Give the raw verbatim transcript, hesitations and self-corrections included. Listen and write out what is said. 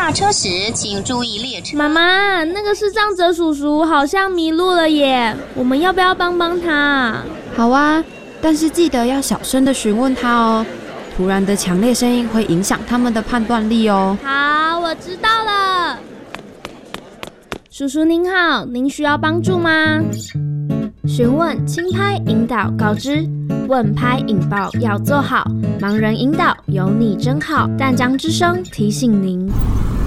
下车时请注意列车。 妈妈，那个视障者叔叔好像迷路了耶，我们要不要帮帮他？ 好啊，但是记得要小声的询问他哦，突然的强烈声音会影响他们的判断力哦。 好，我知道了。叔叔您好，您需要帮助吗？询问、轻拍、引导、告知，问拍引爆要做好，盲人引导有你真好。淡江之声提醒您。